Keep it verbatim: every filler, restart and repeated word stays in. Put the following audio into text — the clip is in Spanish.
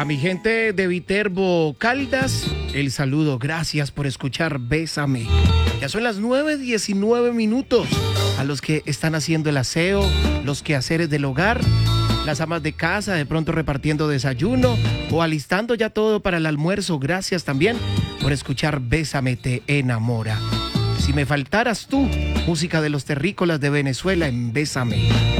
A mi gente de Viterbo Caldas, el saludo, gracias por escuchar Bésame. Ya son las nueve diecinueve minutos. A los que están haciendo el aseo, los quehaceres del hogar, las amas de casa de pronto repartiendo desayuno o alistando ya todo para el almuerzo, gracias también por escuchar Bésame te enamora. Si me faltaras tú, música de los terrícolas de Venezuela en Bésame.